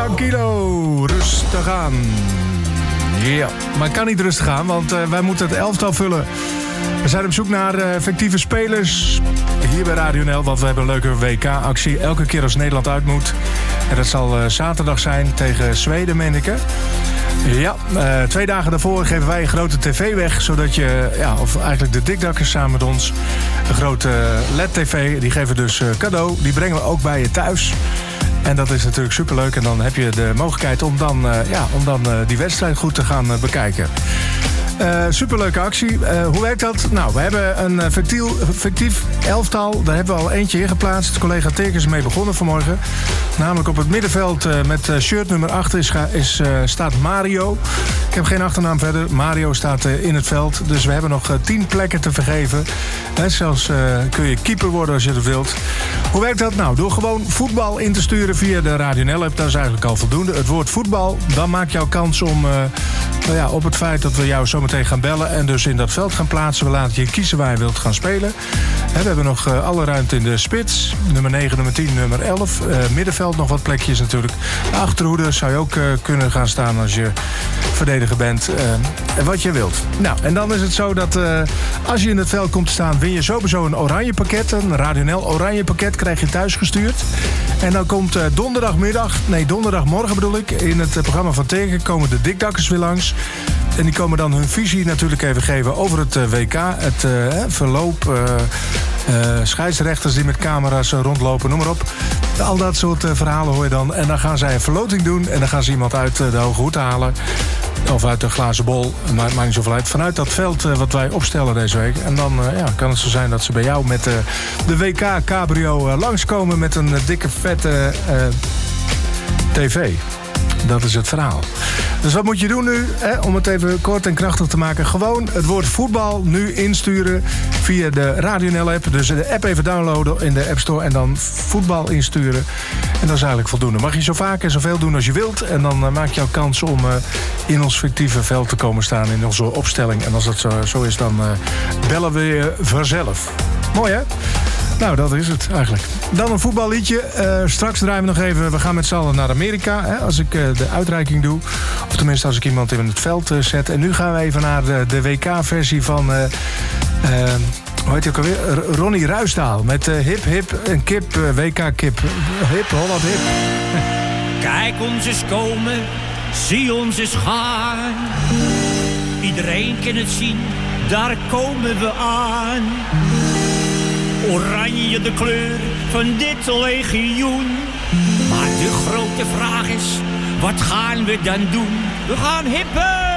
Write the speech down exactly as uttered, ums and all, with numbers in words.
Tranquilo, rustig aan. Ja, maar het kan niet rustig aan, want uh, wij moeten het elftal vullen. We zijn op zoek naar uh, fictieve spelers hier bij Radio N L, want we hebben een leuke W K-actie. Elke keer als Nederland uit moet. En dat zal uh, zaterdag zijn tegen Zweden, meen ik, hè? Ja, uh, twee dagen daarvoor geven wij een grote tv weg, zodat je, ja, of eigenlijk de dikdakkers samen met ons, een grote L E D-tv, die geven dus uh, cadeau. Die brengen we ook bij je thuis. En dat is natuurlijk superleuk. En dan heb je de mogelijkheid om dan, uh, ja, om dan uh, die wedstrijd goed te gaan uh, bekijken. Uh, superleuke actie. Uh, hoe werkt dat? Nou, we hebben een uh, fictief, fictief elftal. Daar hebben we al eentje in geplaatst. Collega Teek is mee begonnen vanmorgen. Namelijk op het middenveld uh, met uh, shirt nummer acht is, is, uh, staat Mario. Ik heb geen achternaam verder. Mario staat uh, in het veld. Dus we hebben nog uh, tien plekken te vergeven. He, zelfs uh, kun je keeper worden als je het wilt. Hoe werkt dat? Nou, door gewoon voetbal in te sturen via de Radio N L-app. Dat is eigenlijk al voldoende. Het woord voetbal, dan maak jouw kans om... Uh, nou ja, op het feit dat we jou zometeen gaan bellen en dus in dat veld gaan plaatsen. We laten je kiezen waar je wilt gaan spelen. He, we hebben nog uh, alle ruimte in de spits. Nummer negen, nummer tien, nummer elf. Uh, middenveld nog wat plekjes natuurlijk. De achterhoede zou je ook uh, kunnen gaan staan als je verdediger bent. Uh, en wat je wilt. Nou, en dan is het zo dat uh, als je in het veld komt te staan, win je sowieso een oranje pakket. Een Radio N L oranje pakket krijg je thuis gestuurd. En dan komt uh, donderdagmiddag, nee donderdagmorgen bedoel ik, in het uh, programma van Tegen komen de dikdakkers weer langs. En die komen dan hun visie natuurlijk even geven over het uh, W K. Het uh, verloop, uh, uh, scheidsrechters die met camera's uh, rondlopen, noem maar op. Al dat soort uh, verhalen hoor je dan. En dan gaan zij een verloting doen en dan gaan ze iemand uit uh, de hoge hoed halen. Of uit de glazen bol, maar het maakt niet zoveel uit. Vanuit dat veld uh, wat wij opstellen deze week. En dan uh, ja, kan het zo zijn dat ze bij jou met uh, de W K Cabrio uh, langskomen met een uh, dikke vette uh, tv. Dat is het verhaal. Dus wat moet je doen nu, hè, om het even kort en krachtig te maken? Gewoon het woord voetbal nu insturen via de Radio N L-app. Dus de app even downloaden in de App Store en dan voetbal insturen. En dat is eigenlijk voldoende. Mag je zo vaak en zoveel doen als je wilt. En dan uh, maak je jouw kans om uh, in ons fictieve veld te komen staan in onze opstelling. En als dat zo, zo is, dan uh, bellen we je vanzelf. Mooi, hè? Nou, dat is het eigenlijk. Dan een voetballiedje. Uh, straks draaien we nog even. We gaan met z'n allen naar Amerika. Hè, als ik uh, de uitreiking doe. Of tenminste als ik iemand in het veld uh, zet. En nu gaan we even naar de, de W K-versie van... Uh, uh, hoe heet hij ook alweer? R- Ronnie Ruisdaal. Met uh, hip hip en kip. Uh, W K-kip. Hip, Holland hip. Kijk ons eens komen. Zie ons eens gaan. Iedereen kan het zien. Daar komen we aan. Oranje de kleur van dit legioen. Maar de grote vraag is, wat gaan we dan doen? We gaan hippen!